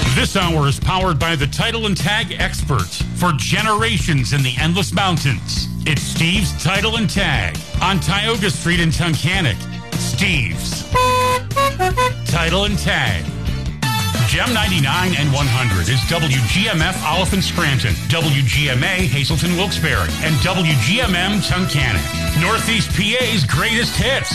This hour is powered by the Title and Tag experts for generations in the Endless Mountains. It's Steve's Title and Tag on Tioga Street in Tunkhannock. Steve's Title and Tag. Gem 99 and 100 is WGMF Oliphant Scranton, WGMA Hazelton Wilkes-Barre, and WGMM Tunkhannock. Northeast PA's greatest hits.